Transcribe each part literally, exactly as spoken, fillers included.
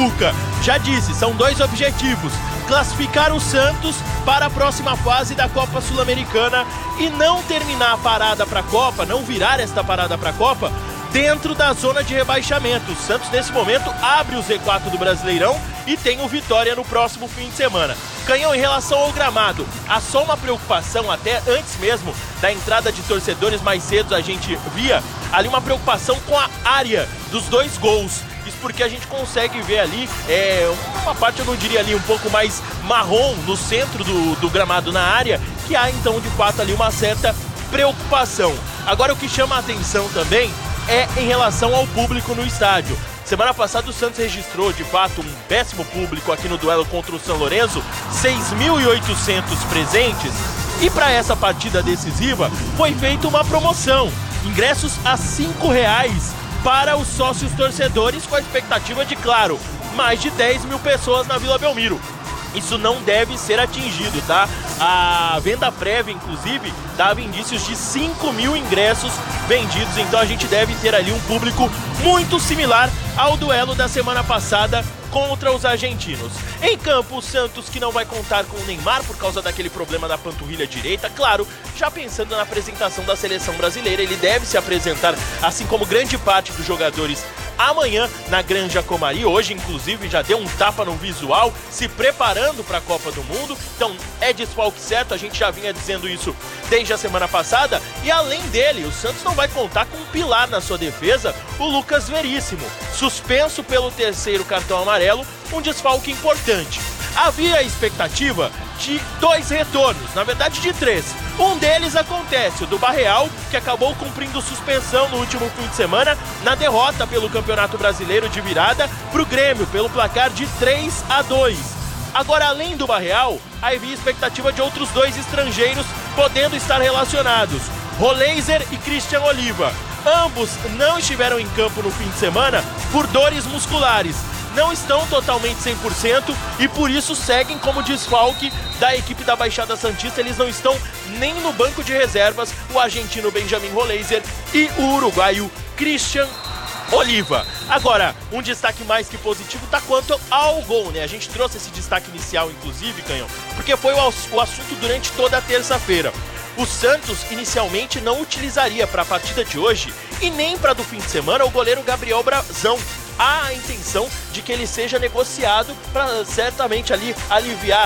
Cuca já disse, são dois objetivos: classificar o Santos para a próxima fase da Copa Sul-Americana e não terminar a parada para a Copa, não virar esta parada para a Copa dentro da zona de rebaixamento. O Santos, nesse momento, abre o Z quatro do Brasileirão e tem o Vitória no próximo fim de semana. Canhão, em relação ao gramado, há só uma preocupação, até antes mesmo da entrada de torcedores mais cedo, a gente via ali uma preocupação com a área dos dois gols. Isso porque a gente consegue ver ali é, uma parte, eu não diria ali, um pouco mais marrom no centro do, do gramado na área, que há então de fato ali uma certa preocupação. Agora, o que chama a atenção também é em relação ao público no estádio. Semana passada o Santos registrou de fato um péssimo público aqui no duelo contra o São Lourenço, seis mil e oitocentos presentes, e para essa partida decisiva foi feita uma promoção, ingressos a cinco reais para os sócios torcedores, com a expectativa de, claro, mais de dez mil pessoas na Vila Belmiro. Isso não deve ser atingido, tá? A venda prévia, inclusive, dava indícios de cinco mil ingressos vendidos, então a gente deve ter ali um público muito similar ao duelo da semana passada contra os argentinos. Em campo, o Santos, que não vai contar com o Neymar por causa daquele problema da panturrilha direita, claro, já pensando na apresentação da seleção brasileira, ele deve se apresentar, assim como grande parte dos jogadores, amanhã na Granja Comari. Hoje, inclusive, já deu um tapa no visual, se preparando para a Copa do Mundo. Então, é desfalque certo, a gente já vinha dizendo isso desde a semana passada. E além dele, o Santos não vai contar com um pilar na sua defesa, o Lucas Veríssimo, suspenso pelo terceiro cartão amarelo, um desfalque importante. Havia a expectativa de dois retornos, na verdade de três. Um deles acontece, o do Barreal, que acabou cumprindo suspensão no último fim de semana na derrota pelo Campeonato Brasileiro de virada para o Grêmio, pelo placar de três a dois. Agora, além do Barreal, havia expectativa de outros dois estrangeiros podendo estar relacionados, Roleiser e Christian Oliva. Ambos não estiveram em campo no fim de semana por dores musculares. Não estão totalmente cem por cento e por isso seguem como desfalque da equipe da Baixada Santista. Eles não estão nem no banco de reservas, o argentino Benjamin Roleiser e o uruguaio Christian Oliva. Agora, um destaque mais que positivo tá quanto ao gol, né? A gente trouxe esse destaque inicial, inclusive, Canhão, porque foi o, o assunto durante toda a terça-feira. O Santos inicialmente não utilizaria para a partida de hoje e nem para do fim de semana o goleiro Gabriel Brazão. Há a intenção de que ele seja negociado para certamente ali aliviar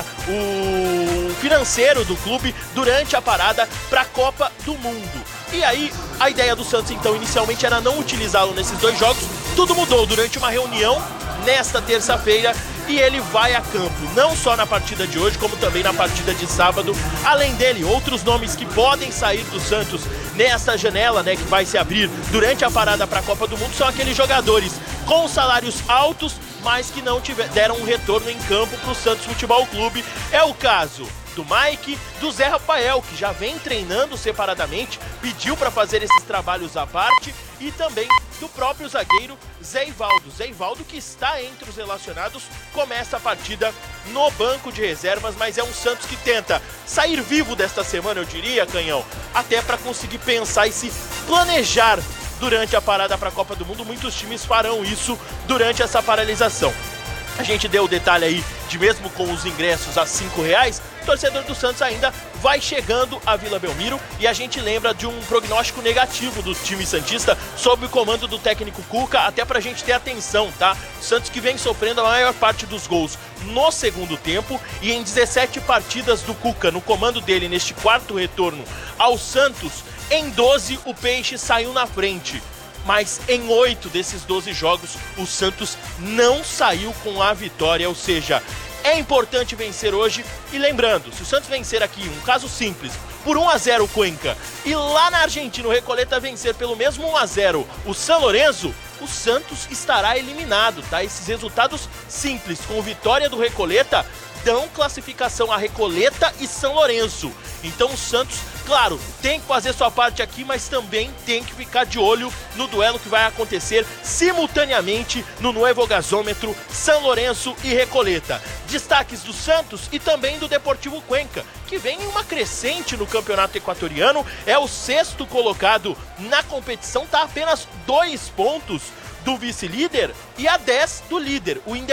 o financeiro do clube durante a parada para a Copa do Mundo. E aí, a ideia do Santos, então, inicialmente era não utilizá-lo nesses dois jogos. Tudo mudou durante uma reunião nesta terça-feira e ele vai a campo, não só na partida de hoje, como também na partida de sábado. Além dele, outros nomes que podem sair do Santos nesta janela, né, que vai se abrir durante a parada para a Copa do Mundo, são aqueles jogadores com salários altos, mas que não tiver, deram um retorno em campo para o Santos Futebol Clube. É o caso do Mike, do Zé Rafael, que já vem treinando separadamente, pediu para fazer esses trabalhos à parte, e também do próprio zagueiro Zé Ivaldo. Zé Ivaldo, que está entre os relacionados, começa a partida no banco de reservas, mas é um Santos que tenta sair vivo desta semana, eu diria, Canhão, até para conseguir pensar e se planejar durante a parada para a Copa do Mundo. Muitos times farão isso durante essa paralisação. A gente deu o detalhe aí de mesmo com os ingressos a cinco reais, o torcedor do Santos ainda vai chegando à Vila Belmiro, e a gente lembra de um prognóstico negativo do time santista sob o comando do técnico Cuca, até pra gente ter atenção, tá? O Santos que vem sofrendo a maior parte dos gols no segundo tempo, e em dezessete partidas do Cuca, no comando dele neste quarto retorno ao Santos, em doze o Peixe saiu na frente. Mas em oito desses doze jogos, o Santos não saiu com a vitória, ou seja, é importante vencer hoje. E lembrando, se o Santos vencer aqui, um caso simples, por um a zero o Cuenca, e lá na Argentina o Recoleta vencer pelo mesmo um a zero o São Lourenço, o Santos estará eliminado, tá? Esses resultados simples, com vitória do Recoleta, dão classificação a Recoleta e São Lourenço. Então o Santos, claro, tem que fazer sua parte aqui, mas também tem que ficar de olho no duelo que vai acontecer simultaneamente no Nuevo Gasômetro, São Lourenço e Recoleta. Destaques do Santos e também do Deportivo Cuenca, que vem em uma crescente no campeonato equatoriano, é o sexto colocado na competição, tá apenas dois pontos do vice-líder e a dez do líder, o